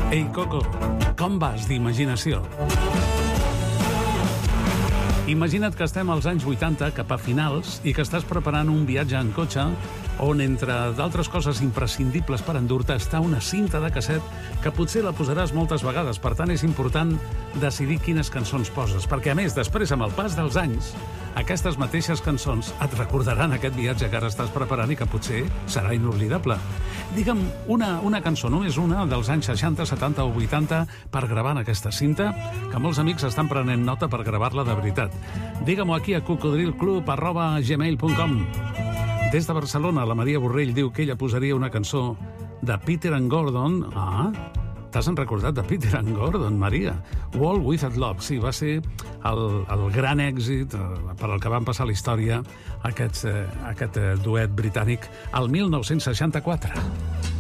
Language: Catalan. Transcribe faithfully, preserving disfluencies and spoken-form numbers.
Ei, Coco, com vas d'imaginació? Imagina't que estem als anys vuitanta, cap a finals, i que estàs preparant un viatge en cotxe on, entre d'altres coses imprescindibles per endur-te, està una cinta de casset que potser la posaràs moltes vegades. Per tant, és important decidir quines cançons poses, perquè, a més, després, amb el pas dels anys, aquestes mateixes cançons et recordaran aquest viatge que ara estàs preparant i que potser serà inoblidable. Digue'm una, una cançó, només una, dels anys seixanta, setanta o vuitanta, per gravar en aquesta cinta, que molts amics estan prenent nota per gravar-la de veritat. Digue-m'ho aquí a cocodrilclub arroba gmail punt com. Des de Barcelona, la Maria Borrell diu que ella posaria una cançó de Peter and Gordon. Ah, t'has recordat de Peter and Gordon, Maria? Wall Without Love, sí, va ser el, el gran èxit per al que van passar la història aquest, aquest duet britànic el mil nou-cents seixanta-quatre.